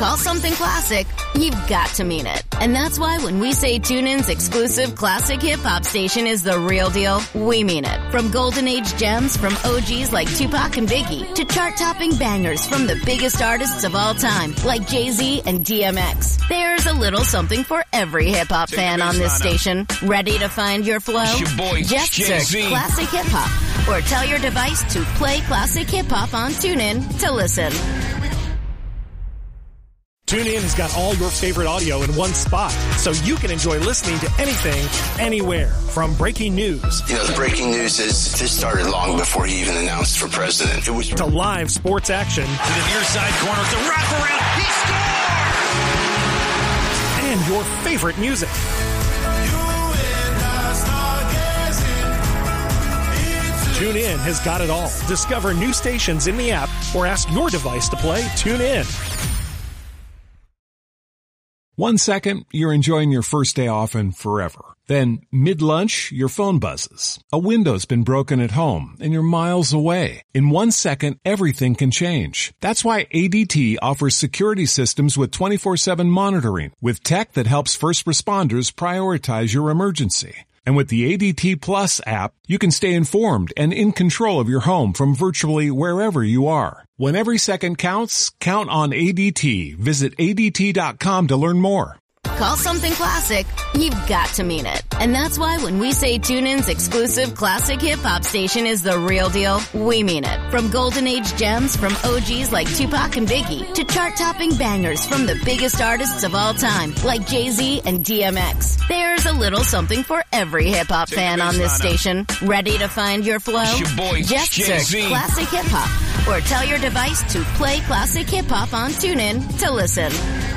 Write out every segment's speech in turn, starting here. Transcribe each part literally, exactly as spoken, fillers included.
Call something classic, you've got to mean it. And that's why when we say TuneIn's exclusive classic hip-hop station is the real deal, we mean it. From golden age gems from O Gs like Tupac and Biggie to chart-topping bangers from the biggest artists of all time like Jay-Z and D M X. There's a little something for every hip-hop fan on this station. Ready to find your flow? It's your boy, Just Jay-Z. search Classic Hip Hop or tell your device to play Classic Hip Hop on TuneIn to listen. TuneIn has got all your favorite audio in one spot, so you can enjoy listening to anything, anywhere. From breaking news. You know, the breaking news is this started long before he even announced for president. It was to live sports action. To the near side corner, to wraparound. He scored! And your favorite music. TuneIn has got it all. Discover new stations in the app or ask your device to play TuneIn. One second, you're enjoying your first day off and forever. Then, mid-lunch, your phone buzzes. A window's been broken at home, and you're miles away. In one second, everything can change. That's why A D T offers security systems with twenty-four seven monitoring, with tech that helps first responders prioritize your emergency. And with the A D T Plus app, you can stay informed and in control of your home from virtually wherever you are. When every second counts, count on A D T. Visit A D T dot com to learn more. Call something classic, you've got to mean it. And that's why when we say TuneIn's exclusive classic hip-hop station is the real deal, we mean it. From golden age gems from O Gs like Tupac and Biggie to chart-topping bangers from the biggest artists of all time like Jay-Z and D M X. There's a little something for every hip-hop fan on this station. Ready to find your flow? It's your boy, Just Jay-Z. search Classic Hip Hop or tell your device to play Classic Hip Hop on TuneIn to listen.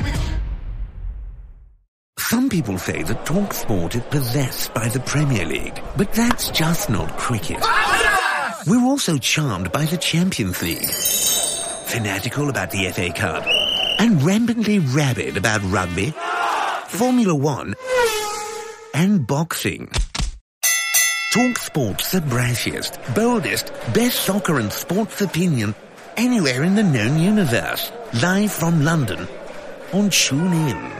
Some people say that TalkSport is possessed by the Premier League, but that's just not cricket. We're also charmed by the Champions League, fanatical about the F A Cup, and rampantly rabid about rugby, Formula One, and boxing. TalkSport's the brashiest, boldest, best soccer and sports opinion anywhere in the known universe. Live from London on TuneIn.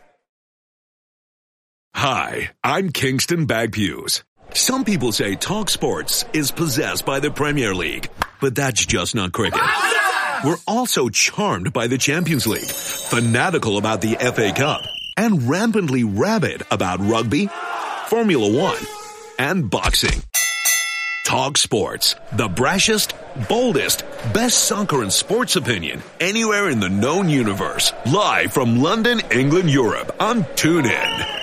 Hi, I'm Kingston Bagpues. Some people say TalkSports is possessed by the Premier League, but that's just not cricket. We're also charmed by the Champions League, fanatical about the F A Cup, and rampantly rabid about rugby, Formula One, and boxing. TalkSports, the brashest, boldest, best soccer and sports opinion anywhere in the known universe. Live from London, England, Europe on TuneIn.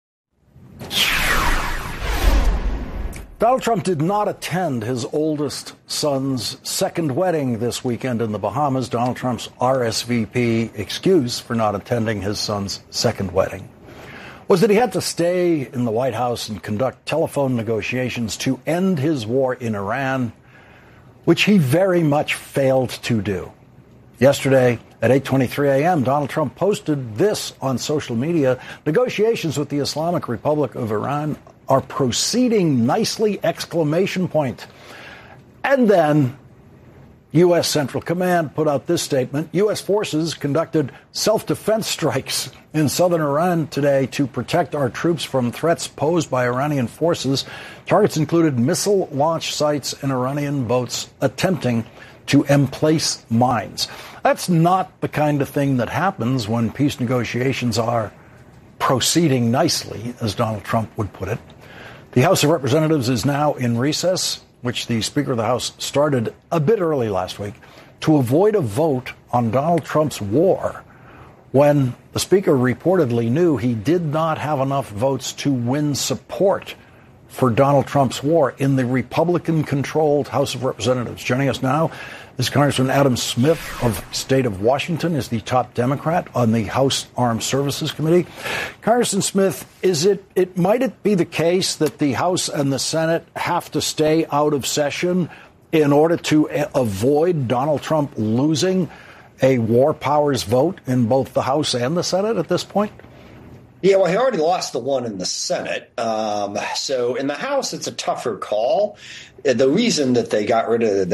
Donald Trump did not attend his oldest son's second wedding this weekend in the Bahamas. Donald Trump's R S V P excuse for not attending his son's second wedding was that he had to stay in the White House and conduct telephone negotiations to end his war in Iran, which he very much failed to do. Yesterday at eight twenty-three a.m., Donald Trump posted this on social media. Negotiations with the Islamic Republic of Iran are proceeding nicely, exclamation point. And then U S. Central Command put out this statement. U S forces conducted self-defense strikes in southern Iran today to protect our troops from threats posed by Iranian forces. Targets included missile launch sites and Iranian boats attempting to emplace mines. That's not the kind of thing that happens when peace negotiations are proceeding nicely, as Donald Trump would put it. The House of Representatives is now in recess, which the Speaker of the House started a bit early last week, to avoid a vote on Donald Trump's war when the Speaker reportedly knew he did not have enough votes to win support for Donald Trump's war in the Republican-controlled House of Representatives. Joining us now is Congressman Adam Smith of the state of Washington, is the top Democrat on the House Armed Services Committee. Congressman Smith, is it, it might it be the case that the House and the Senate have to stay out of session in order to avoid Donald Trump losing a war powers vote in both the House and the Senate at this point? Yeah, well, he already lost the one in the Senate. Um, so in the House, it's a tougher call. The reason that they got rid of, they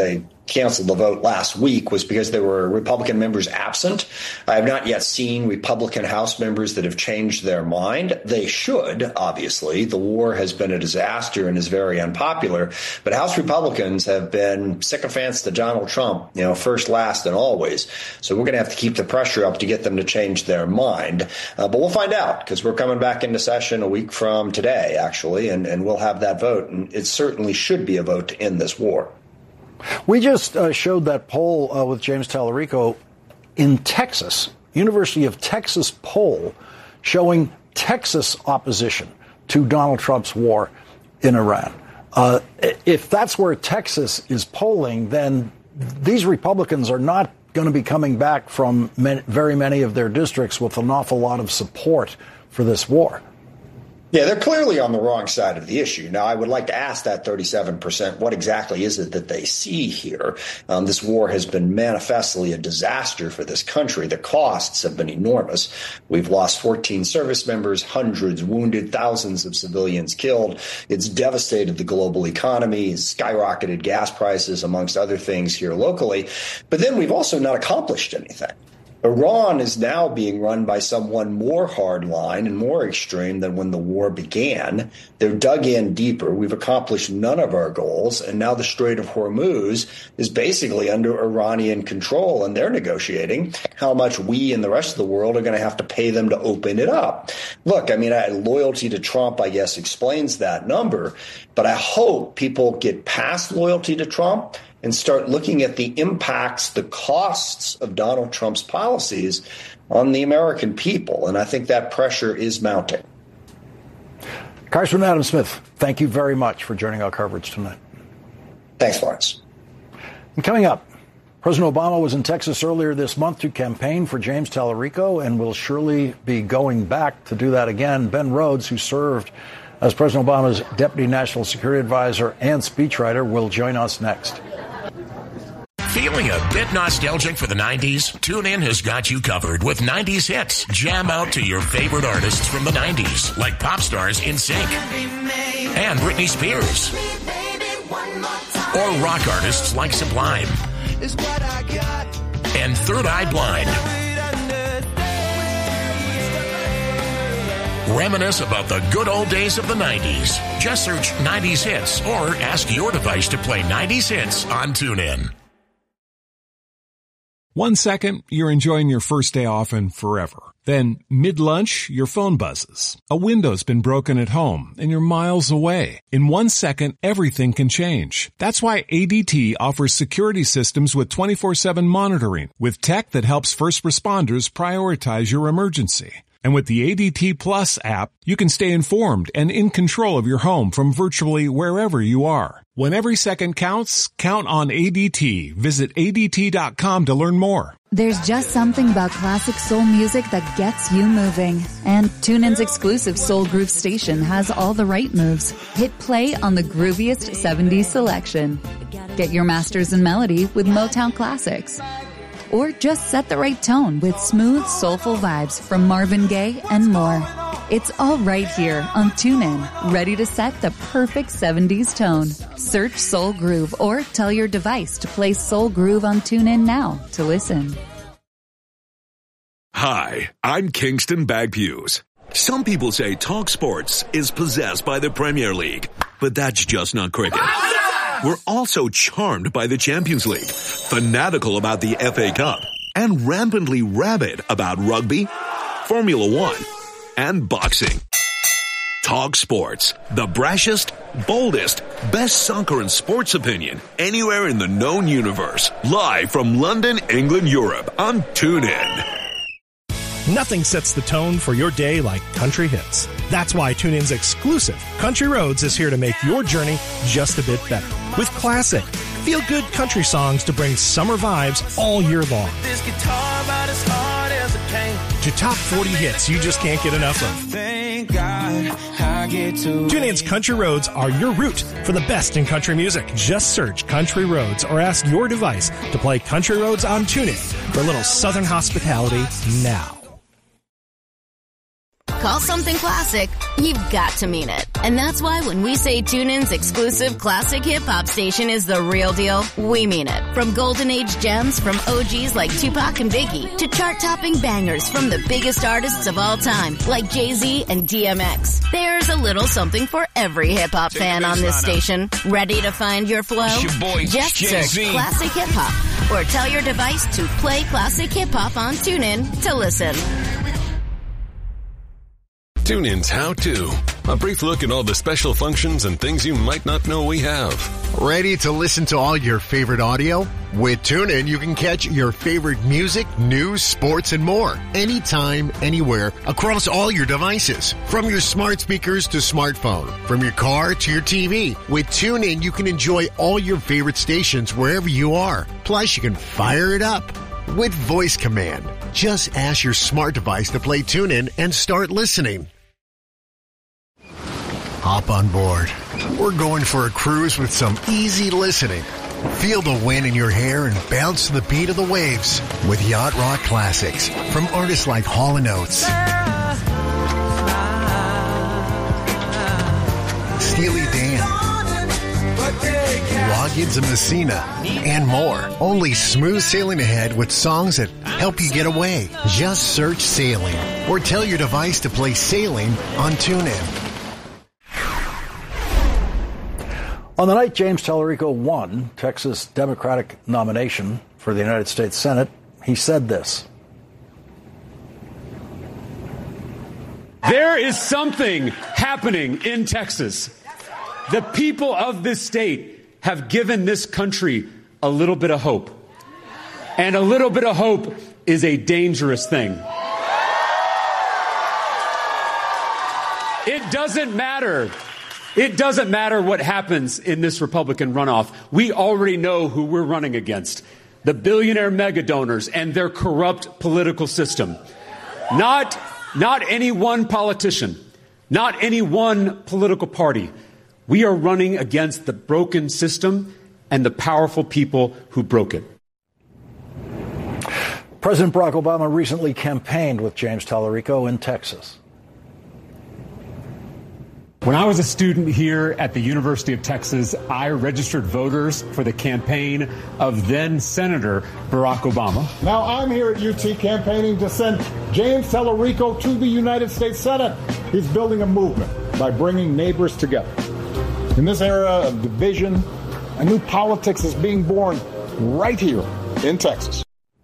canceled the vote last week was because there were Republican members absent. I have not yet seen Republican House members that have changed their mind. They should, obviously. The war has been a disaster and is very unpopular. But House Republicans have been sycophants to Donald Trump, you know, first, last, and always. So we're going to have to keep the pressure up to get them to change their mind. Uh, but we'll find out, because we're coming back into session a week from today, actually, and, and we'll have that vote. And it certainly should be a vote to end this war. We just uh, showed that poll uh, with James Tallarico in Texas, University of Texas poll showing Texas opposition to Donald Trump's war in Iran. Uh, if that's where Texas is polling, then these Republicans are not going to be coming back from many, very many of their districts with an awful lot of support for this war. Yeah, they're clearly on the wrong side of the issue. Now, I would like to ask that thirty-seven percent, what exactly is it that they see here? Um, this war has been manifestly a disaster for this country. The costs have been enormous. We've lost fourteen service members, hundreds wounded, thousands of civilians killed. It's devastated the global economy, skyrocketed gas prices, amongst other things here locally. But then we've also not accomplished anything. Iran is now being run by someone more hardline and more extreme than when the war began. They're dug in deeper. We've accomplished none of our goals. And now the Strait of Hormuz is basically under Iranian control, and they're negotiating how much we and the rest of the world are going to have to pay them to open it up. Look, I mean, loyalty to Trump, I guess, explains that number. But I hope people get past loyalty to Trump and start looking at the impacts, the costs of Donald Trump's policies on the American people. And I think that pressure is mounting. Congressman Adam Smith, thank you very much for joining our coverage tonight. Thanks, Lawrence. And coming up, President Obama was in Texas earlier this month to campaign for James Tallarico and will surely be going back to do that again. Ben Rhodes, who served as President Obama's Deputy National Security Advisor and speechwriter, will join us next. Feeling a bit nostalgic for the nineties? TuneIn has got you covered with nineties hits. Jam out to your favorite artists from the nineties, like pop stars N Sync and Britney Spears, or rock artists like Sublime and Third Eye Blind. Reminisce about the good old days of the nineties. Just search nineties hits or ask your device to play nineties hits on TuneIn. One second, you're enjoying your first day off and forever. Then, mid-lunch, your phone buzzes. A window's been broken at home and you're miles away. In one second, everything can change. That's why A D T offers security systems with twenty-four seven monitoring, with tech that helps first responders prioritize your emergency. And with the A D T Plus app, you can stay informed and in control of your home from virtually wherever you are. When every second counts, count on A D T. Visit A D T dot com to learn more. There's just something about classic soul music that gets you moving. And TuneIn's exclusive Soul Groove station has all the right moves. Hit play on the grooviest seventies selection. Get your masters in melody with Motown classics. Or just set the right tone with smooth, soulful vibes from Marvin Gaye and more. It's all right here on TuneIn, ready to set the perfect seventies tone. Search Soul Groove or tell your device to play Soul Groove on TuneIn now to listen. Hi, I'm Kingston Bagpuse. Some people say Talk Sports is possessed by the Premier League, but that's just not cricket. We're also charmed by the Champions League, fanatical about the F A Cup, and rampantly rabid about rugby, Formula One, and boxing. Talk Sports, the brashest, boldest, best soccer and sports opinion anywhere in the known universe. Live from London, England, Europe on TuneIn. Nothing sets the tone for your day like country hits. That's why TuneIn's exclusive Country Roads is here to make your journey just a bit better. With classic, feel-good country songs to bring summer vibes all year long. This guitar about as hard as it came. To top forty hits you just can't get enough of. Thank God I get to TuneIn's Country Roads are your route for the best in country music. Just search Country Roads or ask your device to play Country Roads on TuneIn for a little southern hospitality now. call something classic, you've got to mean it. And that's why when we say TuneIn's exclusive classic hip-hop station is the real deal, we mean it. From golden age gems from O Gs like Tupac and Biggie to chart-topping bangers from the biggest artists of all time like Jay-Z and D M X. There's a little something for every hip-hop fan on this station. Ready to find your flow? It's your boy, Just Jay-Z. search Classic Hip Hop or tell your device to play Classic Hip Hop on TuneIn to listen. TuneIn's How To. A brief look at all the special functions and things you might not know we have. Ready to listen to all your favorite audio? With TuneIn, you can catch your favorite music, news, sports, and more. Anytime, anywhere, across all your devices. From your smart speakers to smartphone. From your car to your T V. With TuneIn, you can enjoy all your favorite stations wherever you are. Plus, you can fire it up with voice command. Just ask your smart device to play TuneIn and start listening. Hop on board. We're going for a cruise with some easy listening. Feel the wind in your hair and bounce to the beat of the waves with Yacht Rock classics from artists like Hall and Oates, Steely Dan, Loggins and Messina, and more. Only smooth sailing ahead with songs that help you get away. Just search Sailing or tell your device to play Sailing on TuneIn. On the night James Tallarico won Texas Democratic nomination for the United States Senate, he said this. There is something happening in Texas. The people of this state have given this country a little bit of hope. And a little bit of hope is a dangerous thing. It doesn't matter. It doesn't matter what happens in this Republican runoff. We already know who we're running against. The billionaire mega donors and their corrupt political system. Not, not any one politician. Not any one political party. We are running against the broken system and the powerful people who broke it. President Barack Obama recently campaigned with James Tallarico in Texas. When I was a student here at the University of Texas, I registered voters for the campaign of then Senator Barack Obama. Now I'm here at U T campaigning to send James Tallarico to the United States Senate. He's building a movement by bringing neighbors together. In this era of division, a new politics is being born right here in Texas.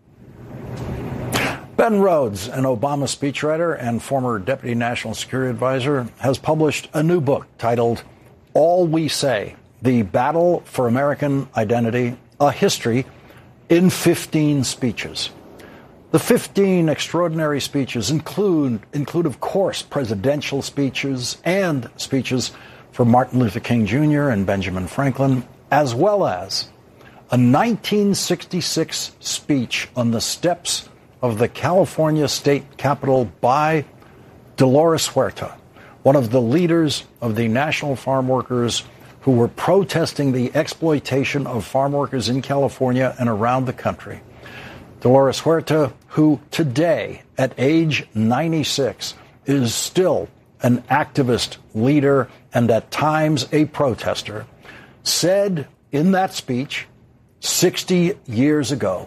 Ben Rhodes, an Obama speechwriter and former Deputy National Security Advisor, has published a new book titled All We Say, The Battle for American Identity, A History in fifteen Speeches. The fifteen extraordinary speeches include, include, of course, presidential speeches and speeches from Martin Luther King Junior and Benjamin Franklin, as well as a nineteen sixty-six speech on the steps of the California State Capitol by Dolores Huerta, one of the leaders of the National Farm Workers who were protesting the exploitation of farm workers in California and around the country. Dolores Huerta, who today, at age ninety-six, is still an activist leader and at times a protester, said in that speech sixty years ago,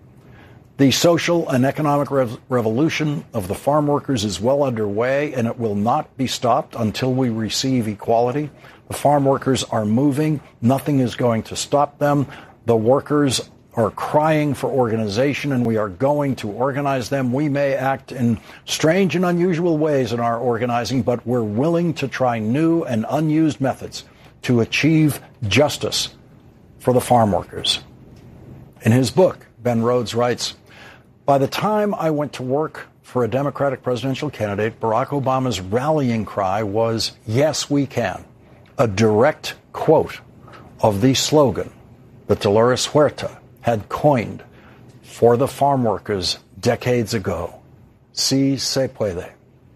the social and economic rev- revolution of the farm workers is well underway, and it will not be stopped until we receive equality. The farm workers are moving. Nothing is going to stop them. The workers are crying for organization, and we are going to organize them. We may act in strange and unusual ways in our organizing, but we're willing to try new and unused methods to achieve justice for the farm workers. In his book, Ben Rhodes writes, by the time I went to work for a Democratic presidential candidate, Barack Obama's rallying cry was, yes, we can, a direct quote of the slogan that Dolores Huerta had coined for the farm workers decades ago, Si se puede.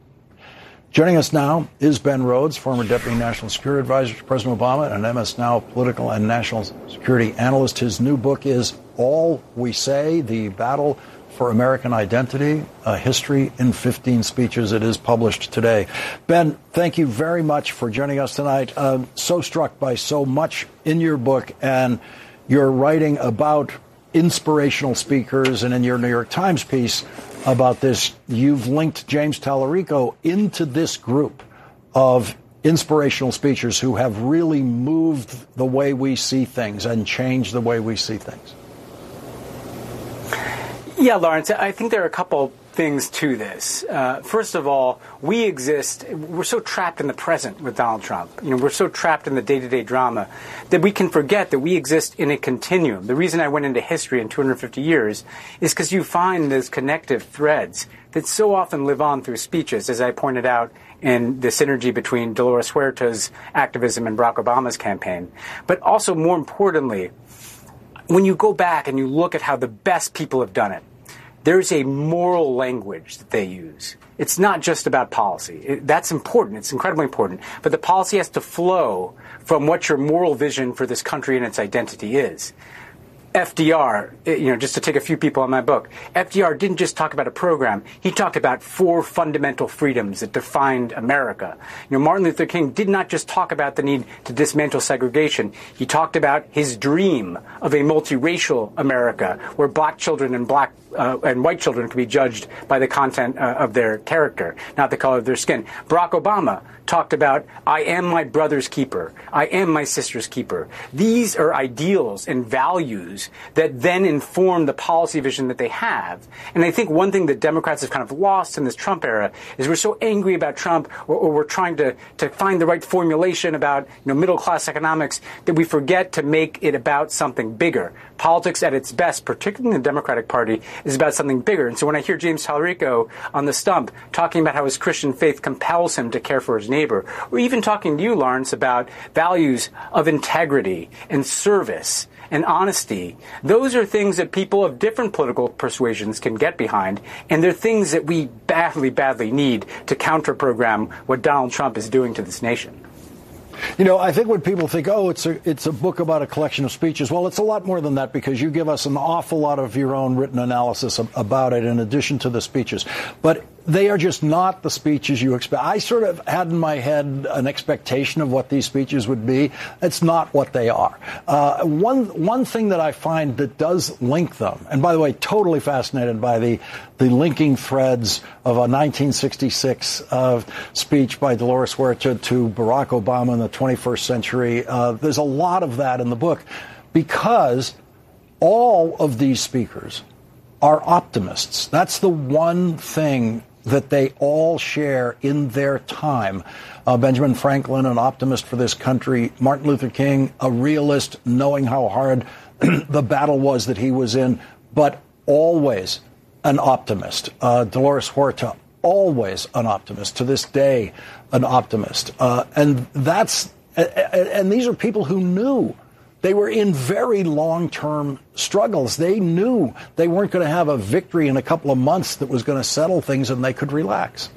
Joining us now is Ben Rhodes, former Deputy National Security Advisor to President Obama and M S Now political and national security analyst. His new book is All We Say, The Battle for American Identity, A History in fifteen Speeches. It is published today. Ben, thank you very much for joining us tonight. Uh, so struck by so much in your book and your writing about inspirational speakers, and in your New York Times piece about this, you've linked James Talarico into this group of inspirational speakers who have really moved the way we see things and changed the way we see things. Yeah, Lawrence, I think there are a couple things to this. Uh, first of all, we exist, we're so trapped in the present with Donald Trump. You know, we're so trapped in the day-to-day drama that we can forget that we exist in a continuum. The reason I went into history in two hundred fifty years is because you find those connective threads that so often live on through speeches, as I pointed out in the synergy between Dolores Huerta's activism and Barack Obama's campaign. But also, more importantly, when you go back and you look at how the best people have done it, there's a moral language that they use. It's not just about policy. It, that's important. It's incredibly important. But the policy has to flow from what your moral vision for this country and its identity is. F D R, you know, just to take a few people on my book, F D R didn't just talk about a program. He talked about four fundamental freedoms that defined America. You know, Martin Luther King did not just talk about the need to dismantle segregation. He talked about his dream of a multiracial America where black children and black uh, and white children could be judged by the content uh, of their character, not the color of their skin. Barack Obama talked about, I am my brother's keeper. I am my sister's keeper. These are ideals and values that then inform the policy vision that they have. And I think one thing that Democrats have kind of lost in this Trump era is we're so angry about Trump, or, or we're trying to, to find the right formulation about, you know, middle-class economics, that we forget to make it about something bigger. Politics at its best, particularly in the Democratic Party, is about something bigger. And so when I hear James Talarico on the stump talking about how his Christian faith compels him to care for his neighbor, or even talking to you, Lawrence, about values of integrity and service and honesty, those are things that people of different political persuasions can get behind, and they're things that we badly, badly need to counter-program what Donald Trump is doing to this nation. You know, I think when people think, oh, it's a it's a book about a collection of speeches, well, it's a lot more than that, because you give us an awful lot of your own written analysis about it in addition to the speeches. But they are just not the speeches you expect. I sort of had in my head an expectation of what these speeches would be. It's not what they are. Uh, one one thing that I find that does link them, and by the way, totally fascinated by the the linking threads of a nineteen sixty-six uh, speech by Dolores Huerta to Barack Obama in the twenty-first century. Uh, there's a lot of that in the book, because all of these speakers are optimists. That's the one thing that they all share in their time. Uh, Benjamin Franklin, an optimist for this country. Martin Luther King, a realist, knowing how hard the battle was that he was in, but always an optimist. Uh, Dolores Huerta, always an optimist. To this day, an optimist. Uh, and that's and these are people who knew they were in very long-term struggles. They knew they weren't going to have a victory in a couple of months that was going to settle things and they could relax.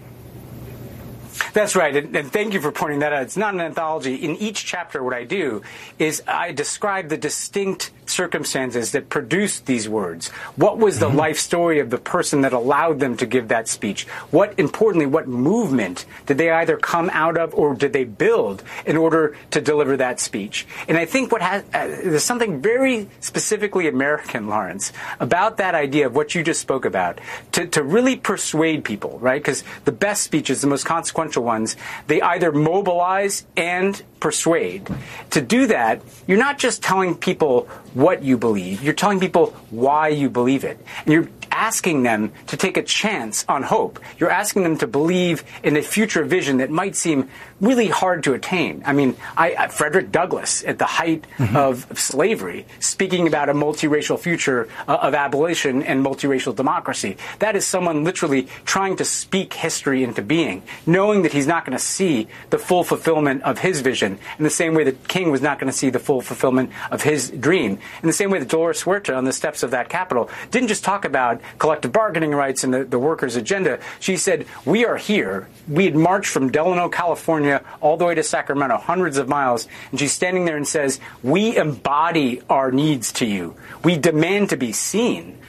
That's right, and, and thank you for pointing that out. It's not an anthology. In each chapter, what I do is I describe the distinct circumstances that produced these words. What was the mm-hmm. life story of the person that allowed them to give that speech? What, importantly, what movement did they either come out of or did they build in order to deliver that speech? And I think what has, uh, there's something very specifically American, Lawrence, about that idea of what you just spoke about, to, to really persuade people, right? Because the best speeches, the most consequential ones, they either mobilize and persuade. To do that, you're not just telling people what you believe, you're telling people why you believe it. And you're asking them to take a chance on hope. You're asking them to believe in a future vision that might seem really hard to attain. I mean, I, I, Frederick Douglass, at the height mm-hmm. of, of slavery, speaking about a multiracial future uh, of abolition and multiracial democracy. That is someone literally trying to speak history into being, knowing that he's not going to see the full fulfillment of his vision, in the same way that King was not going to see the full fulfillment of his dream. In the same way that Dolores Huerta, on the steps of that Capitol, didn't just talk about collective bargaining rights and the, the workers' agenda. She said, we are here. We had marched from Delano, California, all the way to Sacramento, hundreds of miles. And she's standing there and says, we embody our needs to you. We demand to be seen.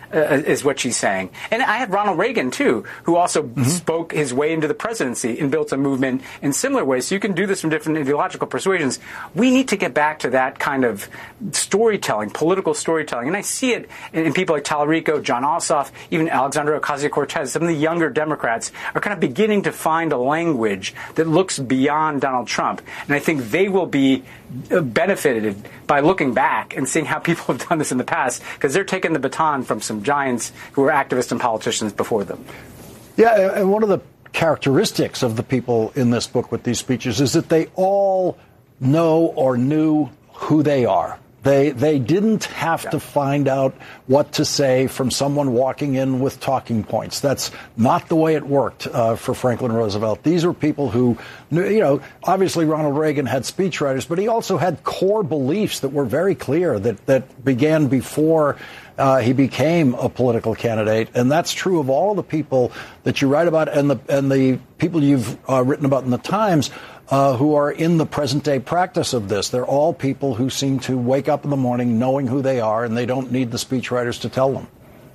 uh, is what she's saying. And I had Ronald Reagan, too, who also mm-hmm. spoke his way into the presidency and built a movement in similar ways. So you can do this from different ideological persuasions. We need to get back to that kind of storytelling, political storytelling. And I see it in, in people like Tallarico, John Ossoff, even Alexandria Ocasio-Cortez. Some of the younger Democrats are kind of beginning to find a language that looks beyond Donald Trump. And I think they will be benefited by looking back and seeing how people have done this in the past, because they're taking the baton from some giants who were activists and politicians before them. Yeah, and one of the characteristics of the people in this book with these speeches is that they all know or knew who they are. They they didn't have yeah. to find out what to say from someone walking in with talking points. That's not the way it worked uh, for Franklin Roosevelt. These are people who knew, you know, obviously Ronald Reagan had speechwriters, but he also had core beliefs that were very clear that, that began before uh, he became a political candidate. And that's true of all of the people that you write about and the, and the people you've uh, written about in the Times. Uh, who are in the present-day practice of this. They're all people who seem to wake up in the morning knowing who they are, and they don't need the speechwriters to tell them.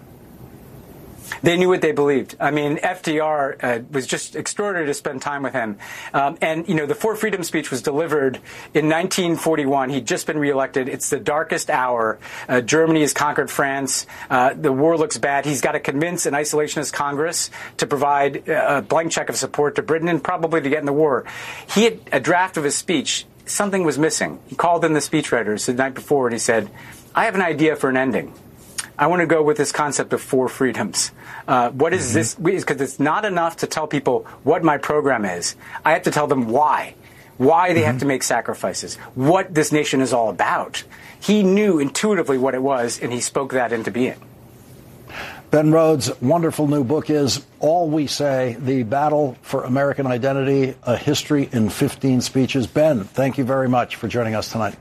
They knew what they believed. I mean, F D R uh, was just extraordinary to spend time with him. Um, and, you know, the Four Freedoms speech was delivered in nineteen forty-one. He'd just been reelected. It's the darkest hour. Uh, Germany has conquered France. Uh, the war looks bad. He's got to convince an isolationist Congress to provide a blank check of support to Britain and probably to get in the war. He had a draft of his speech. Something was missing. He called in the speechwriters the night before and he said, I have an idea for an ending. I want to go with this concept of four freedoms. Uh, what is mm-hmm. this? Because it's not enough to tell people what my program is. I have to tell them why. Why they mm-hmm. have to make sacrifices. What this nation is all about. He knew intuitively what it was, and he spoke that into being. Ben Rhodes' wonderful new book is All We Say, The Battle for American Identity, A History in fifteen Speeches. Ben, thank you very much for joining us tonight.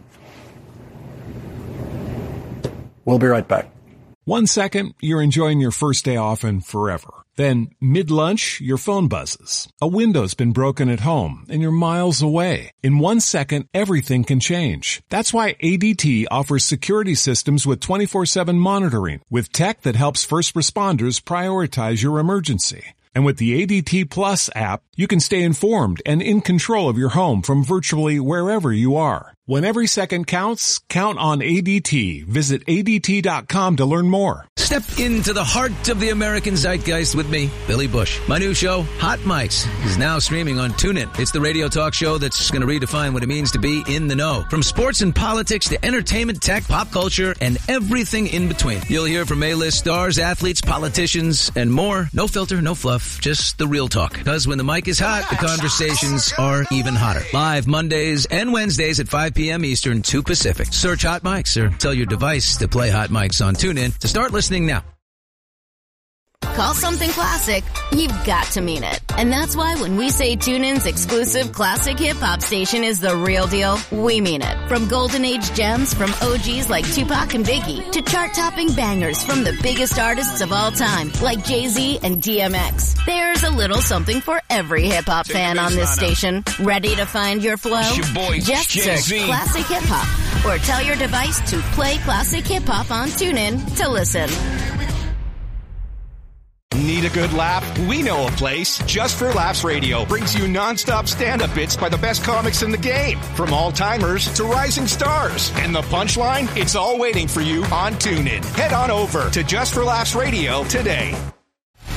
We'll be right back. One second, you're enjoying your first day off and forever. Then, mid-lunch, your phone buzzes. A window's been broken at home, and you're miles away. In one second, everything can change. That's why A D T offers security systems with twenty-four seven monitoring, with tech that helps first responders prioritize your emergency. And with the A D T Plus app, you can stay informed and in control of your home from virtually wherever you are. When every second counts, count on A D T. Visit A D T dot com to learn more. Step into the heart of the American zeitgeist with me, Billy Bush. My new show, Hot Mics, is now streaming on TuneIn. It's the radio talk show that's going to redefine what it means to be in the know. From sports and politics to entertainment, tech, pop culture, and everything in between. You'll hear from A-list stars, athletes, politicians, and more. No filter, no fluff, just the real talk. Because when the mic is hot, the conversations are even hotter. Live Mondays and Wednesdays at five p.m. Eastern, two Pacific. Search Hot Mics or tell your device to play Hot Mics on TuneIn to start listening now. Call something classic, you've got to mean it. And that's why when we say TuneIn's exclusive classic hip-hop station is the real deal, we mean it. From golden age gems from O Gs like Tupac and Biggie to chart-topping bangers from the biggest artists of all time like Jay-Z and D M X. There's a little something for every hip-hop fan on this station. Ready to find your flow? Your boy, Just Jay-Z. search classic hip-hop or tell your device to play classic hip-hop on TuneIn to listen. Need a good laugh? We know a place. Just for Laughs Radio brings you nonstop stand-up bits by the best comics in the game. From all-timers to rising stars. And the punchline? It's all waiting for you on TuneIn. Head on over to Just for Laughs Radio today.